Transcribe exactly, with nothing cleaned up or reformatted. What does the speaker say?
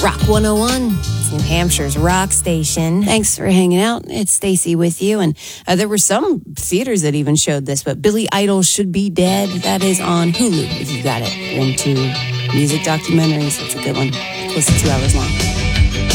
Rock one oh one. It's New Hampshire's rock station. Thanks for hanging out. It's Stacy with you. And uh, there were some theaters that even showed this, but Billy Idol Should Be Dead. That is on Hulu if you got it. If you're into music documentaries, it's a good one. Close to two hours long.